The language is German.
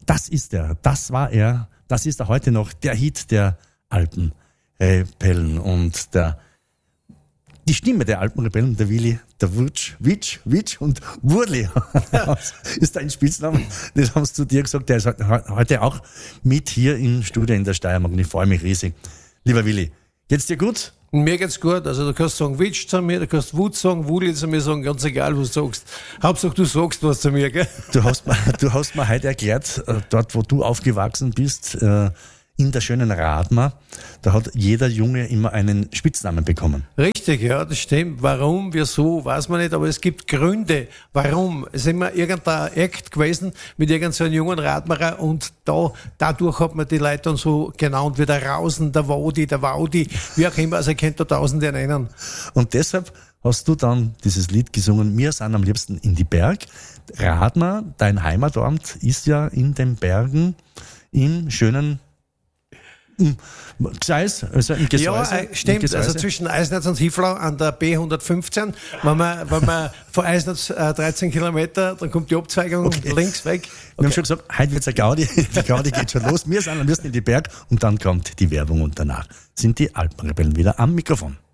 Das ist er, das war er, das ist er heute noch, der Hit der Alpenrebellen und die Stimme der Alpenrebellen, der Willi, der Witsch und Wurli ist dein Spitzname. Das haben sie zu dir gesagt, der ist heute auch mit hier im Studio in der Steiermark und ich freue mich riesig. Lieber Willi, geht's dir gut? Mir geht's gut, also du kannst sagen Witsch zu mir, du kannst Wut sagen, Wuli zu mir sagen, ganz egal, was du sagst. Hauptsache du sagst was zu mir, gell? Du hast mir heute erklärt, dort wo du aufgewachsen bist, in der schönen Radmar, da hat jeder Junge immer einen Spitznamen bekommen. Richtig, ja, das stimmt. Warum, wieso, weiß man nicht, aber es gibt Gründe, warum. Es ist immer irgendein Act gewesen mit irgendeinem jungen Radmarer und dadurch hat man die Leute dann so genannt wie der Rausen, der Wodi, wie auch immer, also ich könnte da Tausende nennen. Und deshalb hast du dann dieses Lied gesungen, wir sind am liebsten in die Berg. Radmar, dein Heimatort, ist ja in den Bergen im schönen Gseis, also im Gesäuse. Ja, stimmt. Also zwischen Eisnetz und Hieflau an der B115, wenn man von Eisnetz 13 Kilometer, dann kommt die Abzweigung links weg. Wir haben schon gesagt, heute wird's eine Gaudi, die Gaudi geht schon los. Wir sind am liebsten in die Berg und dann kommt die Werbung und danach sind die Alpenrebellen wieder am Mikrofon.